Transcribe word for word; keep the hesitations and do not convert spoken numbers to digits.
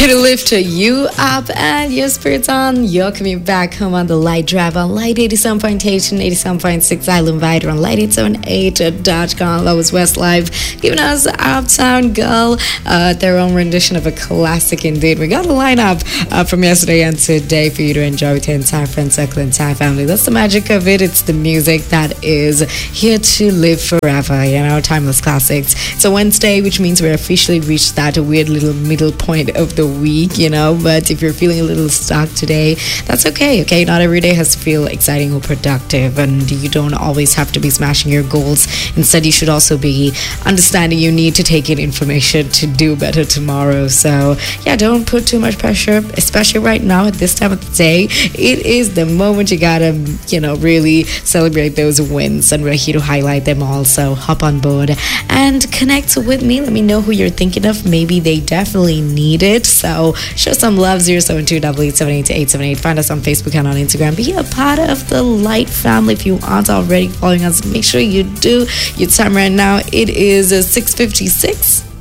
Here to lift you up and your spirits on. You're coming back home on the Light Drive on Light eighty-seven point eight and eighty-seven point six Island Wide on Light eight seven eight dot com. That was Westlife giving us Uptown Girl, uh, their own rendition of a classic indeed. We got a lineup uh, from yesterday and today for you to enjoy with your entire friend circle, entire family. That's the magic of it. It's the music that is here to live forever, you know, timeless classics. It's a Wednesday, which means we're officially reached that weird little middle point of the week, you know, but if you're feeling a little stuck today, that's okay, okay? Not every day has to feel exciting or productive, and you don't always have to be smashing your goals. Instead, you should also be understanding you need to take in information to do better tomorrow. So yeah, don't put too much pressure, especially right now at this time of the day. It is the moment you gotta, you know, really celebrate those wins, and we're here to highlight them all. So hop on board and connect with me. Let me know who you're thinking of. Maybe they definitely need it. So show some love. Zero seven two eight eight seven eight eight seven eight. Find us on Facebook and on Instagram. Be a part of the Light family. If you aren't already following us, make sure you do. Your time right now, it is six fifty-six.